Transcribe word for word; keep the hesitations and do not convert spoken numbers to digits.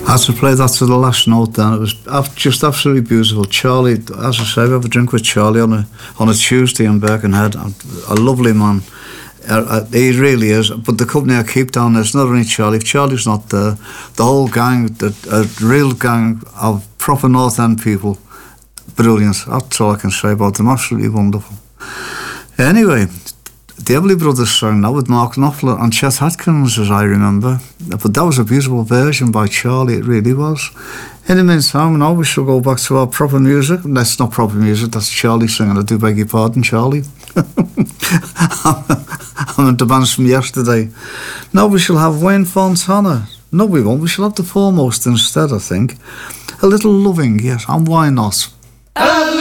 As to play that to the last note, then it was ab- just absolutely beautiful. Charlie, as I say, I have a drink with Charlie on a on a Tuesday in Birkenhead. A lovely man. Uh, uh, he really is. But the company I keep down there, it's not only Charlie. If Charlie's not there, the whole gang, the a real gang of proper North End people, brilliant. That's all I can say about them. Absolutely wonderful. Anyway, the Everly Brothers sang now with Mark Knopfler and Chet Atkins, as I remember. But that was a beautiful version by Charlie, it really was. In the meantime, now we shall go back to our proper music. That's not proper music, that's Charlie singing. I do beg your pardon, Charlie. I'm at the bands from yesterday. Now we shall have Wayne Fontana. No, we won't. We shall have the Foremost instead, I think. A Little Loving, yes, and why not?